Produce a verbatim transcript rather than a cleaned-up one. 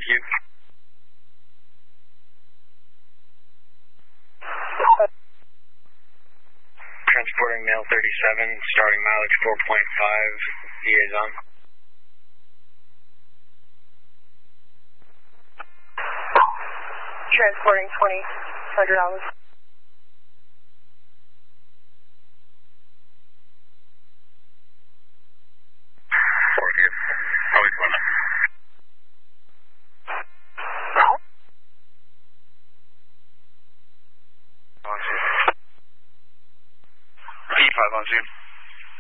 you. Transporting mail thirty-seven, starting mileage four point five, liaison. Transporting twenty, one hundred dollars. Four of you. Always one. E five on Zoom.